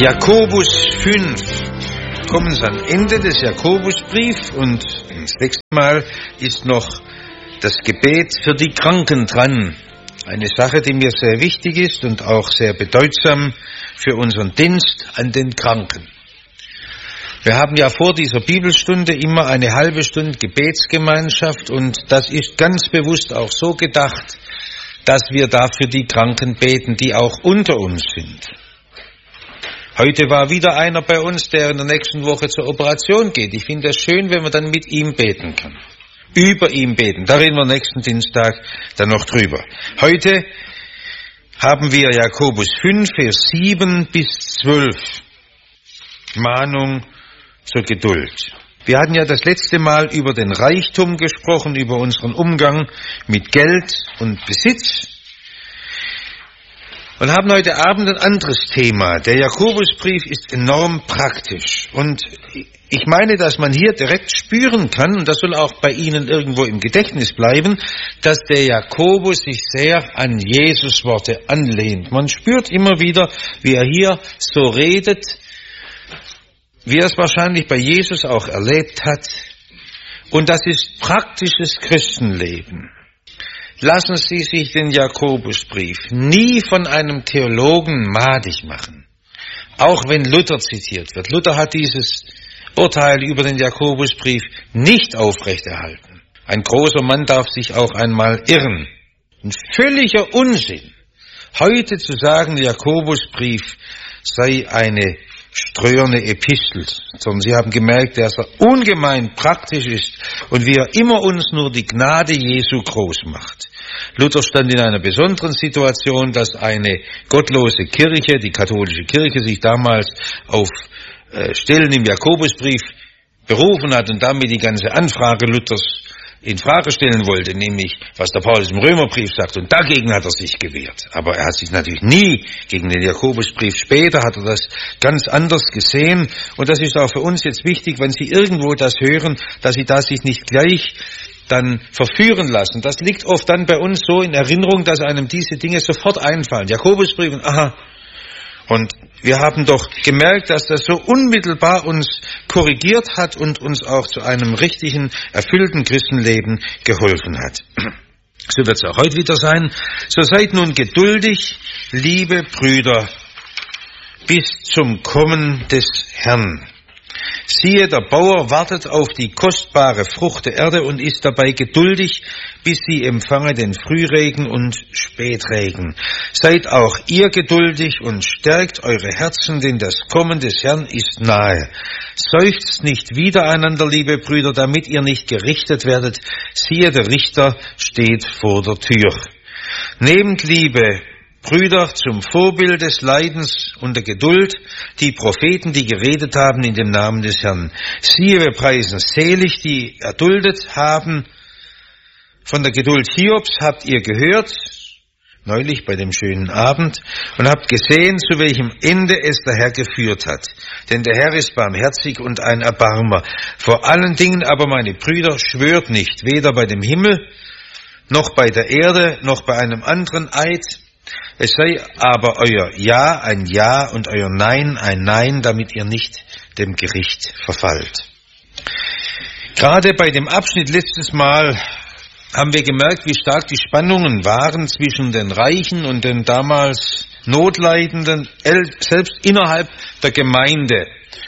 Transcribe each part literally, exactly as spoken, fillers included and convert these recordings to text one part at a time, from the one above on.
Jakobus fünf. Wir kommen ans Ende des Jakobusbriefs und das nächste Mal ist noch das Gebet für die Kranken dran. Eine Sache, die mir sehr wichtig ist und auch sehr bedeutsam für unseren Dienst an den Kranken. Wir haben ja vor dieser Bibelstunde immer eine halbe Stunde Gebetsgemeinschaft und das ist ganz bewusst auch so gedacht, dass wir da für die Kranken beten, die auch unter uns sind. Heute war wieder einer bei uns, der in der nächsten Woche zur Operation geht. Ich finde es schön, wenn man dann mit ihm beten kann. Über ihm beten. Da reden wir nächsten Dienstag dann noch drüber. Heute haben wir Jakobus fünf, Vers sieben bis zwölf. Mahnung zur Geduld. Wir hatten ja das letzte Mal über den Reichtum gesprochen, über unseren Umgang mit Geld und Besitz. Und haben heute Abend ein anderes Thema. Der Jakobusbrief ist enorm praktisch. Und ich meine, dass man hier direkt spüren kann, und das soll auch bei Ihnen irgendwo im Gedächtnis bleiben, dass der Jakobus sich sehr an Jesus Worte anlehnt. Man spürt immer wieder, wie er hier so redet, wie er es wahrscheinlich bei Jesus auch erlebt hat. Und das ist praktisches Christenleben. Lassen Sie sich den Jakobusbrief nie von einem Theologen madig machen. Auch wenn Luther zitiert wird. Luther hat dieses Urteil über den Jakobusbrief nicht aufrechterhalten. Ein großer Mann darf sich auch einmal irren. Ein völliger Unsinn, heute zu sagen, der Jakobusbrief sei eine ströerne Epistel, sondern Sie haben gemerkt, dass er ungemein praktisch ist und wie er immer uns nur die Gnade Jesu groß macht. Luther stand in einer besonderen Situation, dass eine gottlose Kirche, die katholische Kirche, sich damals auf äh, Stellen im Jakobusbrief berufen hat und damit die ganze Anfrage Luthers in Frage stellen wollte, nämlich was der Paulus im Römerbrief sagt, und dagegen hat er sich gewehrt. Aber er hat sich natürlich nie gegen den Jakobusbrief. Später hat er das ganz anders gesehen, und das ist auch für uns jetzt wichtig, wenn Sie irgendwo das hören, dass Sie da sich nicht gleich dann verführen lassen. Das liegt oft dann bei uns so in Erinnerung, dass einem diese Dinge sofort einfallen. Jakobusbrief und aha. Und wir haben doch gemerkt, dass das so unmittelbar uns korrigiert hat und uns auch zu einem richtigen, erfüllten Christenleben geholfen hat. So wird es auch heute wieder sein. So seid nun geduldig, liebe Brüder, bis zum Kommen des Herrn. Siehe, der Bauer wartet auf die kostbare Frucht der Erde und ist dabei geduldig, bis sie empfange den Frühregen und Spätregen. Seid auch ihr geduldig und stärkt eure Herzen, denn das Kommen des Herrn ist nahe. Seufzt nicht widereinander, liebe Brüder, damit ihr nicht gerichtet werdet. Siehe, der Richter steht vor der Tür. Nehmt, liebe Brüder, zum Vorbild des Leidens und der Geduld, die Propheten, die geredet haben in dem Namen des Herrn. Siehe, wir preisen selig, die erduldet haben. Von der Geduld Hiobs habt ihr gehört, neulich bei dem schönen Abend, und habt gesehen, zu welchem Ende es der Herr geführt hat. Denn der Herr ist barmherzig und ein Erbarmer. Vor allen Dingen aber, meine Brüder, schwört nicht, weder bei dem Himmel, noch bei der Erde, noch bei einem anderen Eid. Es sei aber euer Ja ein Ja und euer Nein ein Nein, damit ihr nicht dem Gericht verfallt. Gerade bei dem Abschnitt letztes Mal haben wir gemerkt, wie stark die Spannungen waren zwischen den Reichen und den damals Notleidenden, selbst innerhalb der Gemeinde.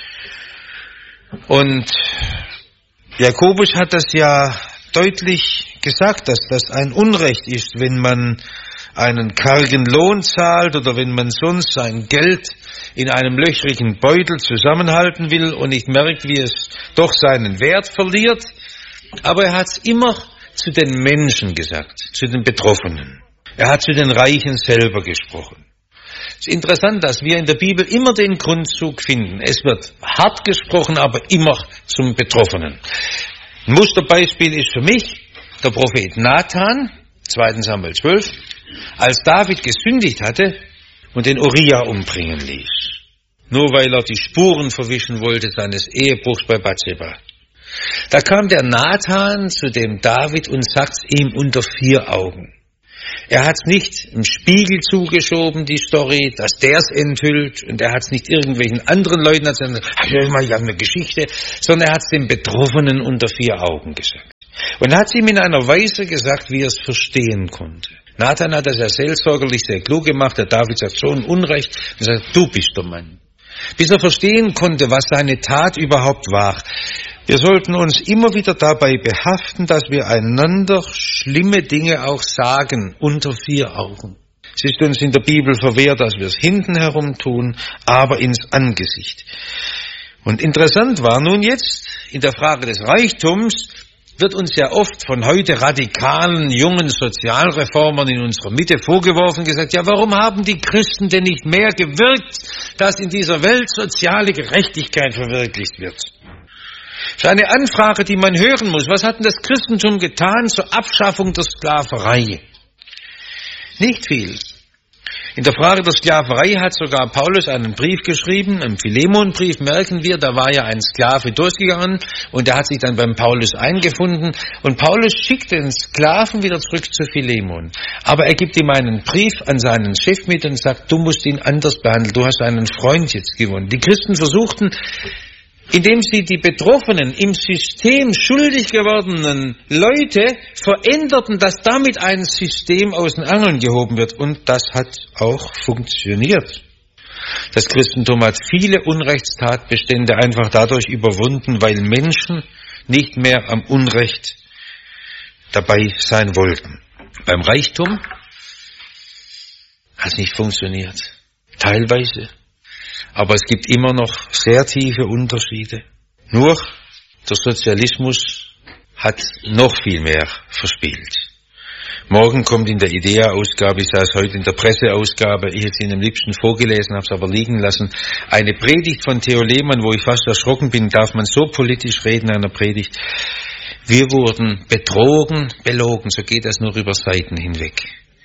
Und Jakobus hat das ja deutlich gesagt, dass das ein Unrecht ist, wenn man einen kargen Lohn zahlt oder wenn man sonst sein Geld in einem löchrigen Beutel zusammenhalten will und nicht merkt, wie es doch seinen Wert verliert. Aber er hat es immer zu den Menschen gesagt, zu den Betroffenen. Er hat zu den Reichen selber gesprochen. Es ist interessant, dass wir in der Bibel immer den Grundzug finden. Es wird hart gesprochen, aber immer zum Betroffenen. Ein Musterbeispiel ist für mich der Prophet Nathan, zweiter Samuel zwölf, als David gesündigt hatte und den Uria umbringen ließ. Nur weil er die Spuren verwischen wollte seines Ehebruchs bei Bathseba. Da kam der Nathan zu dem David und sagt ihm unter vier Augen: Er hat es nicht im Spiegel zugeschoben, die Story, dass der es enthüllt, und er hat es nicht irgendwelchen anderen Leuten erzählt, ich habe eine Geschichte, sondern er hat es den Betroffenen unter vier Augen gesagt. Und er hat es ihm in einer Weise gesagt, wie er es verstehen konnte. Nathan hat das ja seelsorgerlich sehr klug gemacht, der David sagt, so ein Unrecht, und er sagt, du bist der Mann. Bis er verstehen konnte, was seine Tat überhaupt war. Wir sollten uns immer wieder dabei behaften, dass wir einander schlimme Dinge auch sagen, unter vier Augen. Es ist uns in der Bibel verwehrt, dass wir es hinten herum tun, aber ins Angesicht. Und interessant war nun jetzt, in der Frage des Reichtums, wird uns ja oft von heute radikalen, jungen Sozialreformern in unserer Mitte vorgeworfen, gesagt, ja, warum haben die Christen denn nicht mehr gewirkt, dass in dieser Welt soziale Gerechtigkeit verwirklicht wird? Das ist eine Anfrage, die man hören muss. Was hat denn das Christentum getan zur Abschaffung der Sklaverei? Nicht viel. In der Frage der Sklaverei hat sogar Paulus einen Brief geschrieben, einen Philemonbrief, merken wir, da war ja ein Sklave durchgegangen und der hat sich dann beim Paulus eingefunden und Paulus schickt den Sklaven wieder zurück zu Philemon. Aber er gibt ihm einen Brief an seinen Chef mit und sagt, du musst ihn anders behandeln, du hast einen Freund jetzt gewonnen. Die Christen versuchten, indem sie die Betroffenen im System schuldig gewordenen Leute veränderten, dass damit ein System aus den Angeln gehoben wird. Und das hat auch funktioniert. Das Christentum hat viele Unrechtstatbestände einfach dadurch überwunden, weil Menschen nicht mehr am Unrecht dabei sein wollten. Beim Reichtum hat es nicht funktioniert. Teilweise. Aber es gibt immer noch sehr tiefe Unterschiede. Nur der Sozialismus hat noch viel mehr verspielt. Morgen kommt in der IDEA-Ausgabe, ich saß heute in der Presseausgabe, ich hätte es Ihnen am liebsten vorgelesen, habe es aber liegen lassen, eine Predigt von Theo Lehmann, wo ich fast erschrocken bin, darf man so politisch reden in einer Predigt. Wir wurden betrogen, belogen, so geht das nur über Seiten hinweg.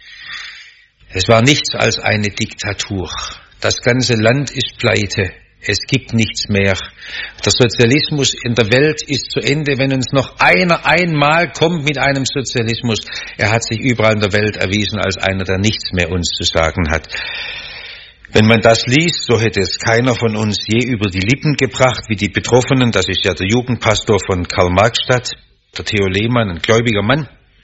Es war nichts als eine Diktatur. Das ganze Land ist pleite. Es gibt nichts mehr. Der Sozialismus in der Welt ist zu Ende, wenn uns noch einer einmal kommt mit einem Sozialismus. Er hat sich überall in der Welt erwiesen als einer, der nichts mehr uns zu sagen hat. Wenn man das liest, so hätte es keiner von uns je über die Lippen gebracht, wie die Betroffenen. Das ist ja der Jugendpastor von Karl-Marx-Stadt, der Theo Lehmann, ein gläubiger Mann.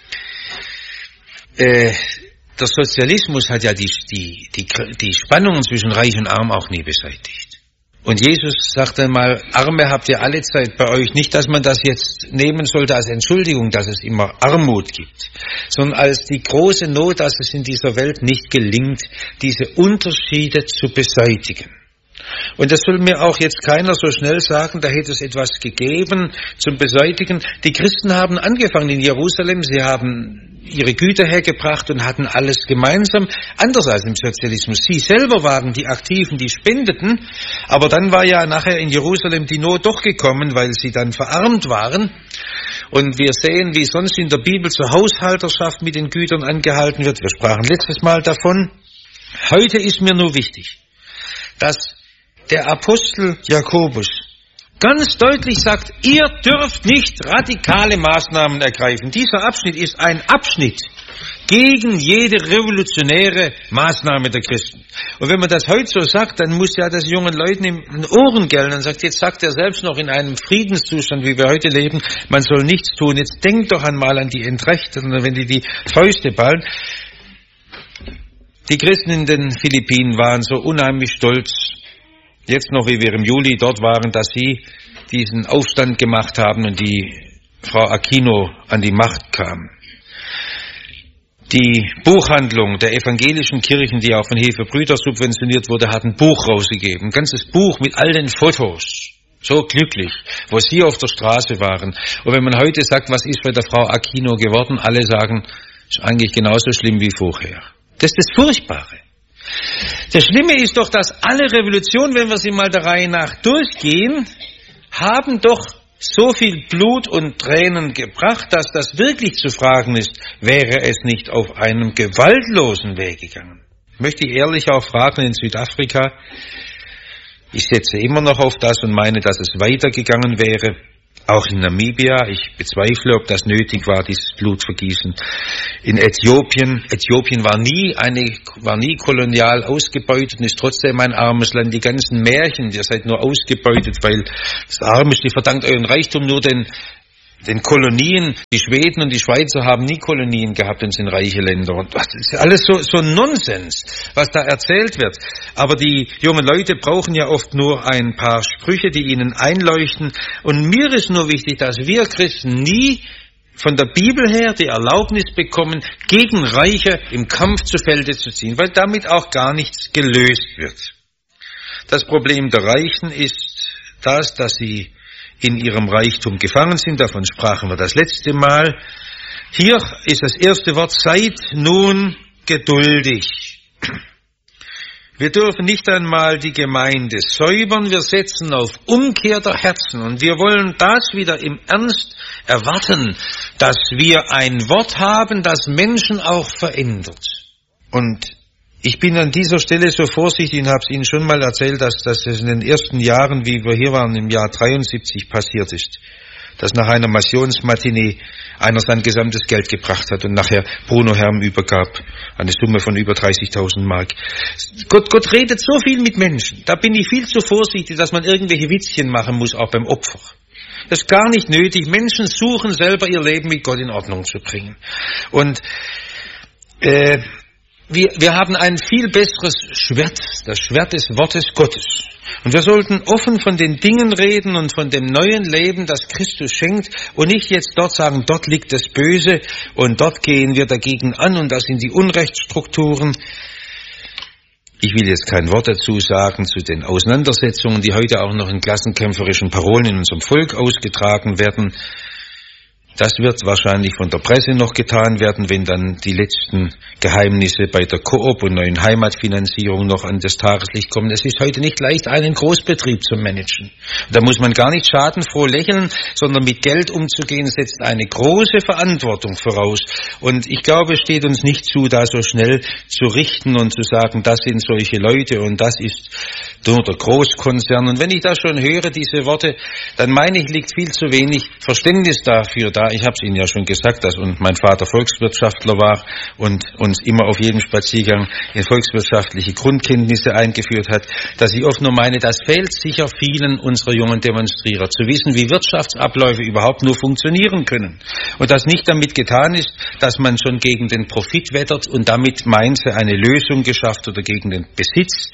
Äh, Der Sozialismus hat ja die, die, die, die Spannungen zwischen Reich und Arm auch nie beseitigt. Und Jesus sagte einmal, Arme habt ihr alle Zeit bei euch. Nicht, dass man das jetzt nehmen sollte als Entschuldigung, dass es immer Armut gibt, sondern als die große Not, dass es in dieser Welt nicht gelingt, diese Unterschiede zu beseitigen. Und das soll mir auch jetzt keiner so schnell sagen, da hätte es etwas gegeben zum Beseitigen. Die Christen haben angefangen in Jerusalem, sie haben ihre Güter hergebracht und hatten alles gemeinsam, anders als im Sozialismus. Sie selber waren die Aktiven, die spendeten, aber dann war ja nachher in Jerusalem die Not doch gekommen, weil sie dann verarmt waren. Und wir sehen, wie sonst in der Bibel zur Haushalterschaft mit den Gütern angehalten wird. Wir sprachen letztes Mal davon. Heute ist mir nur wichtig, dass der Apostel Jakobus ganz deutlich sagt, ihr dürft nicht radikale Maßnahmen ergreifen. Dieser Abschnitt ist ein Abschnitt gegen jede revolutionäre Maßnahme der Christen. Und wenn man das heute so sagt, dann muss ja das jungen Leuten in den Ohren gelten. Dann sagt, jetzt sagt er selbst noch in einem Friedenszustand, wie wir heute leben, man soll nichts tun. Jetzt denkt doch einmal an die Entrechteten, wenn die die Fäuste ballen. Die Christen in den Philippinen waren so unheimlich stolz, jetzt noch, wie wir im Juli dort waren, dass sie diesen Aufstand gemacht haben und die Frau Aquino an die Macht kam. Die Buchhandlung der evangelischen Kirchen, die auch von Hefebrüder subventioniert wurde, hat ein Buch rausgegeben. Ein ganzes Buch mit all den Fotos. So glücklich, wo sie auf der Straße waren. Und wenn man heute sagt, was ist bei der Frau Aquino geworden, alle sagen, ist eigentlich genauso schlimm wie vorher. Das ist das Furchtbare. Das Schlimme ist doch, dass alle Revolutionen, wenn wir sie mal der Reihe nach durchgehen, haben doch so viel Blut und Tränen gebracht, dass das wirklich zu fragen ist, wäre es nicht auf einem gewaltlosen Weg gegangen. Möchte ich ehrlich auch fragen in Südafrika, ich setze immer noch auf das und meine, dass es weitergegangen wäre. Auch in Namibia, ich bezweifle, ob das nötig war, dieses Blutvergießen. In Äthiopien, Äthiopien war nie eine, war nie kolonial ausgebeutet und ist trotzdem ein armes Land. Die ganzen Märchen, ihr seid nur ausgebeutet, weil das Arme ist, die verdankt euren Reichtum nur den, den Kolonien. Die Schweden und die Schweizer haben nie Kolonien gehabt und sind reiche Länder. Und das ist alles so, so Nonsens, was da erzählt wird. Aber die jungen Leute brauchen ja oft nur ein paar Sprüche, die ihnen einleuchten. Und mir ist nur wichtig, dass wir Christen nie von der Bibel her die Erlaubnis bekommen, gegen Reiche im Kampf zu Felde zu ziehen, weil damit auch gar nichts gelöst wird. Das Problem der Reichen ist das, dass sie in ihrem Reichtum gefangen sind. Davon sprachen wir das letzte Mal. Hier ist das erste Wort: seid nun geduldig. Wir dürfen nicht einmal die Gemeinde säubern, wir setzen auf Umkehr der Herzen und wir wollen das wieder im Ernst erwarten, dass wir ein Wort haben, das Menschen auch verändert. Und ich bin an dieser Stelle so vorsichtig und habe es Ihnen schon mal erzählt, dass das in den ersten Jahren, wie wir hier waren, im Jahr dreiundsiebzig passiert ist. Dass nach einer Missionsmatinee einer sein gesamtes Geld gebracht hat und nachher Bruno Herm übergab, eine Summe von über dreißigtausend Mark. Gott, Gott redet so viel mit Menschen. Da bin ich viel zu vorsichtig, dass man irgendwelche Witzchen machen muss, auch beim Opfer. Das ist gar nicht nötig. Menschen suchen selber ihr Leben mit Gott in Ordnung zu bringen. Und äh, Wir, wir haben ein viel besseres Schwert, das Schwert des Wortes Gottes. Und wir sollten offen von den Dingen reden und von dem neuen Leben, das Christus schenkt, und nicht jetzt dort sagen, dort liegt das Böse und dort gehen wir dagegen an und das sind die Unrechtsstrukturen. Ich will jetzt kein Wort dazu sagen zu den Auseinandersetzungen, die heute auch noch in klassenkämpferischen Parolen in unserem Volk ausgetragen werden. Das wird wahrscheinlich von der Presse noch getan werden, wenn dann die letzten Geheimnisse bei der Coop und neuen Heimatfinanzierung noch an das Tageslicht kommen. Es ist heute nicht leicht, einen Großbetrieb zu managen. Da muss man gar nicht schadenfroh lächeln, sondern mit Geld umzugehen, setzt eine große Verantwortung voraus. Und ich glaube, es steht uns nicht zu, da so schnell zu richten und zu sagen, das sind solche Leute und das ist nur der Großkonzern. Und wenn ich das schon höre, diese Worte, dann meine ich, liegt viel zu wenig Verständnis dafür da. Ich habe es Ihnen ja schon gesagt, dass und mein Vater Volkswirtschaftler war und uns immer auf jedem Spaziergang in volkswirtschaftliche Grundkenntnisse eingeführt hat, dass ich oft nur meine, das fehlt sicher vielen unserer jungen Demonstrierer, zu wissen, wie Wirtschaftsabläufe überhaupt nur funktionieren können. Und das nicht damit getan ist, dass man schon gegen den Profit wettert und damit meint, eine Lösung geschafft oder gegen den Besitz.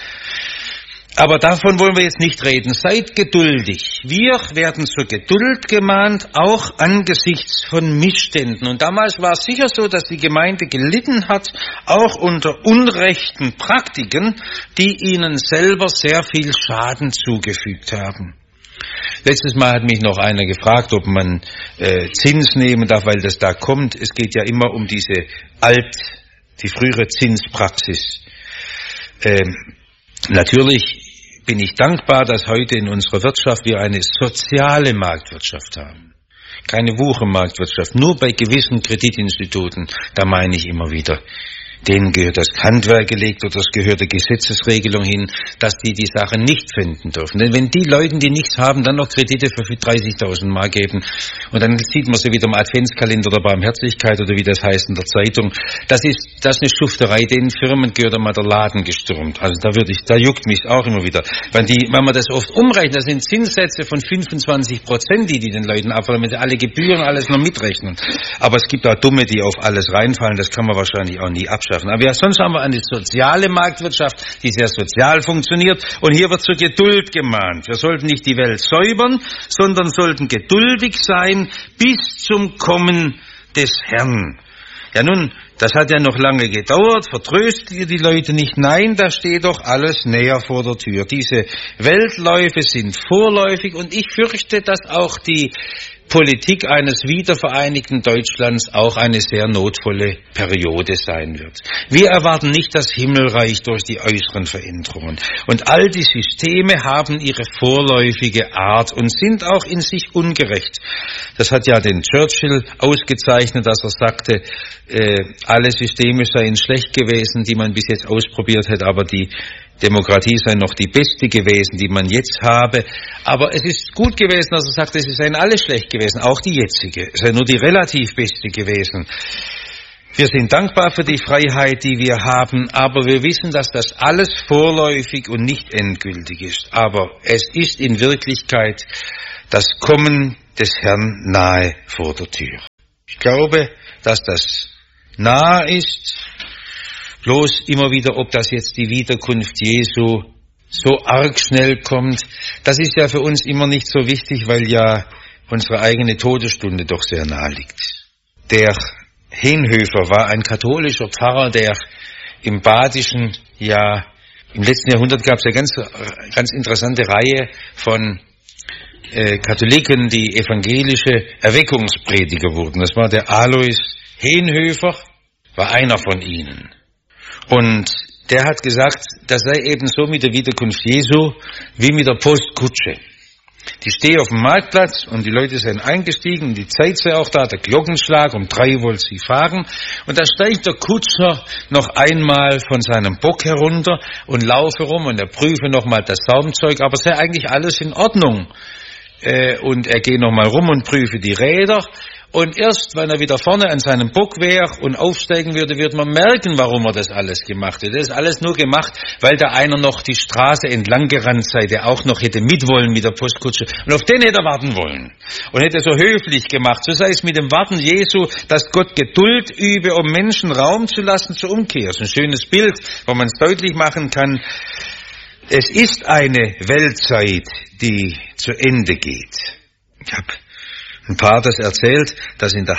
Aber davon wollen wir jetzt nicht reden. Seid geduldig. Wir werden zur Geduld gemahnt, auch angesichts von Missständen. Und damals war es sicher so, dass die Gemeinde gelitten hat, auch unter unrechten Praktiken, die ihnen selber sehr viel Schaden zugefügt haben. Letztes Mal hat mich noch einer gefragt, ob man äh, Zins nehmen darf, weil das da kommt. Es geht ja immer um diese alt, die frühere Zinspraxis. Ähm, natürlich bin ich dankbar, dass heute in unserer Wirtschaft wir eine soziale Marktwirtschaft haben. Keine Wuchermarktwirtschaft. Nur bei gewissen Kreditinstituten, da meine ich immer wieder, denen gehört das Handwerk gelegt oder es gehört der Gesetzesregelung hin, dass die die Sache nicht finden dürfen. Denn wenn die Leute, die nichts haben, dann noch Kredite für dreißigtausend Mark geben und dann sieht man sie wieder im Adventskalender der Barmherzigkeit oder wie das heißt in der Zeitung, das ist das ist eine Schufterei. Den Firmen gehört einmal der Laden gestürmt. Also da würde ich, da juckt mich auch immer wieder. Wenn, die, wenn man das oft umrechnet, das sind Zinssätze von fünfundzwanzig Prozent, die die den Leuten abfallen, wenn sie alle Gebühren alles noch mitrechnen. Aber es gibt auch Dumme, die auf alles reinfallen, das kann man wahrscheinlich auch nie abschaffen. Aber ja, sonst haben wir eine soziale Marktwirtschaft, die sehr sozial funktioniert. Und hier wird zur Geduld gemahnt. Wir sollten nicht die Welt säubern, sondern sollten geduldig sein bis zum Kommen des Herrn. Ja nun, das hat ja noch lange gedauert. Vertröstet ihr die Leute nicht? Nein, da steht doch alles näher vor der Tür. Diese Weltläufe sind vorläufig und ich fürchte, dass auch die Politik eines wiedervereinigten Deutschlands auch eine sehr notvolle Periode sein wird. Wir erwarten nicht das Himmelreich durch die äußeren Veränderungen. Und all die Systeme haben ihre vorläufige Art und sind auch in sich ungerecht. Das hat ja den Churchill ausgezeichnet, dass er sagte, äh, alle Systeme seien schlecht gewesen, die man bis jetzt ausprobiert hat, aber die Demokratie sei noch die beste gewesen, die man jetzt habe. Aber es ist gut gewesen, dass er sagt, es seien alle schlecht gewesen, auch die jetzige. Es sei nur die relativ beste gewesen. Wir sind dankbar für die Freiheit, die wir haben, aber wir wissen, dass das alles vorläufig und nicht endgültig ist. Aber es ist in Wirklichkeit das Kommen des Herrn nahe vor der Tür. Ich glaube, dass das nahe ist. Bloß immer wieder, ob das jetzt die Wiederkunft Jesu so arg schnell kommt, das ist ja für uns immer nicht so wichtig, weil ja unsere eigene Todesstunde doch sehr nahe liegt. Der Henhöfer war ein katholischer Pfarrer, der im Badischen, ja, im letzten Jahrhundert gab es ja ganz, ganz interessante Reihe von äh, Katholiken, die evangelische Erweckungsprediger wurden. Das war der Alois Henhöfer, war einer von ihnen. Und der hat gesagt, das sei eben so mit der Wiederkunft Jesu wie mit der Postkutsche. Die stehe auf dem Marktplatz und die Leute sind eingestiegen, die Zeit sei auch da, der Glockenschlag, um drei wollte sie fahren. Und da steigt der Kutscher noch einmal von seinem Bock herunter und laufe rum und er prüfe nochmal das Saumzeug, aber es sei eigentlich alles in Ordnung. Äh, und er gehe nochmal rum und prüfe die Räder. Und erst, wenn er wieder vorne an seinem Bock wäre und aufsteigen würde, wird man merken, warum er das alles gemacht hat. Das ist alles nur gemacht, weil da einer noch die Straße entlang gerannt sei, der auch noch hätte mitwollen mit der Postkutsche. Und auf den hätte er warten wollen. Und hätte so höflich gemacht. So sei es mit dem Warten Jesu, dass Gott Geduld übe, um Menschen Raum zu lassen zur Umkehr. Das ist ein schönes Bild, wo man es deutlich machen kann. Es ist eine Weltzeit, die zu Ende geht. Ich habe ein paar das erzählt, dass in der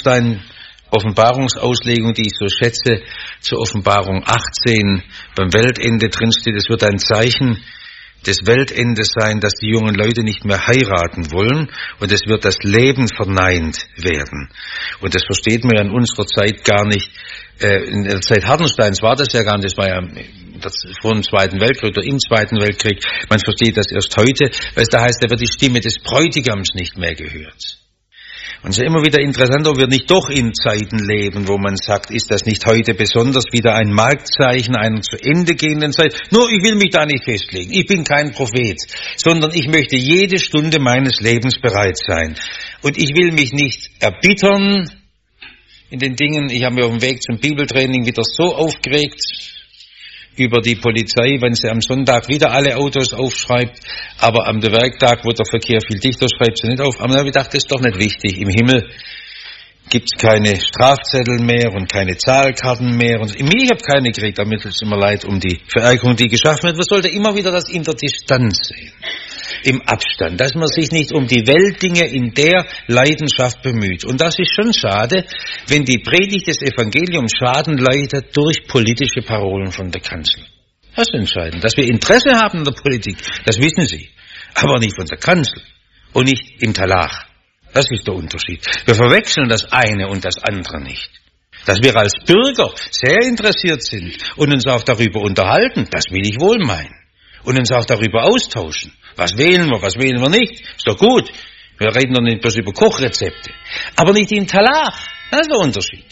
Hartenstein-Offenbarungsauslegung, die ich so schätze, zur Offenbarung achtzehn beim Weltende drinsteht, es wird ein Zeichen des Weltendes sein, dass die jungen Leute nicht mehr heiraten wollen und es wird das Leben verneint werden. Und das versteht man ja in unserer Zeit gar nicht. In der Zeit Hartensteins war das ja gar nicht, das war ja vor dem Zweiten Weltkrieg oder im Zweiten Weltkrieg. Man versteht das erst heute, weil es da heißt, da wird die Stimme des Bräutigams nicht mehr gehört. Und es ist immer wieder interessant, ob wir nicht doch in Zeiten leben, wo man sagt, ist das nicht heute besonders wieder ein Marktzeichen einer zu Ende gehenden Zeit? Nur, ich will mich da nicht festlegen. Ich bin kein Prophet, sondern ich möchte jede Stunde meines Lebens bereit sein. Und ich will mich nicht erbittern in den Dingen. Ich habe mich auf dem Weg zum Bibeltraining wieder so aufgeregt über die Polizei, wenn sie am Sonntag wieder alle Autos aufschreibt, aber am Werktag, wo der Verkehr viel dichter, schreibt sie nicht auf. Aber dann habe ich gedacht, das ist doch nicht wichtig. Im Himmel gibt es keine Strafzettel mehr und keine Zahlkarten mehr. Und ich habe keine gekriegt, damit ist es immer leid um die Verärgerung, die geschaffen wird. Man sollte immer wieder das in der Distanz sehen, im Abstand, dass man sich nicht um die Weltdinge in der Leidenschaft bemüht. Und das ist schon schade, wenn die Predigt des Evangeliums Schaden leidet durch politische Parolen von der Kanzel. Das ist entscheidend. Dass wir Interesse haben an der Politik, das wissen Sie, aber nicht von der Kanzel und nicht im Talach. Das ist der Unterschied. Wir verwechseln das eine und das andere nicht. Dass wir als Bürger sehr interessiert sind und uns auch darüber unterhalten, das will ich wohl meinen. Und uns auch darüber austauschen. Was wählen wir, was wählen wir nicht? Ist doch gut. Wir reden doch nicht bloß über Kochrezepte. Aber nicht im Talach. Das ist der Unterschied.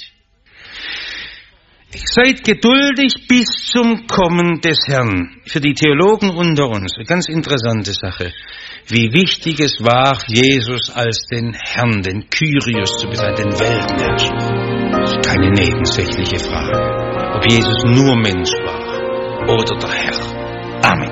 Seid geduldig bis zum Kommen des Herrn. Für die Theologen unter uns, eine ganz interessante Sache. Wie wichtig es war, Jesus als den Herrn, den Kyrios zu bezeichnen, den Weltenherrscher. Das ist keine nebensächliche Frage. Ob Jesus nur Mensch war oder der Herr. Amen.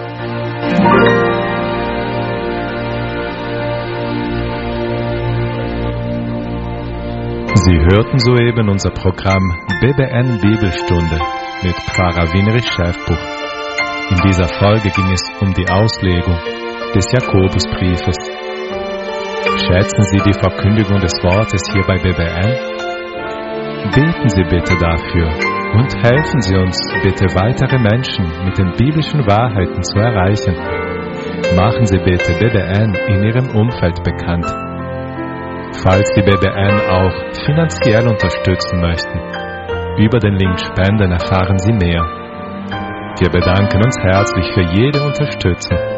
Sie hörten soeben unser Programm B B N Bibelstunde mit Pfarrer Winrich Schäfbuch. In dieser Folge ging es um die Auslegung des Jakobusbriefes. Schätzen Sie die Verkündigung des Wortes hier bei B B N? Beten Sie bitte dafür und helfen Sie uns bitte, weitere Menschen mit den biblischen Wahrheiten zu erreichen. Machen Sie bitte B B N in Ihrem Umfeld bekannt. Falls Sie B B N auch finanziell unterstützen möchten, über den Link Spenden erfahren Sie mehr. Wir bedanken uns herzlich für jede Unterstützung.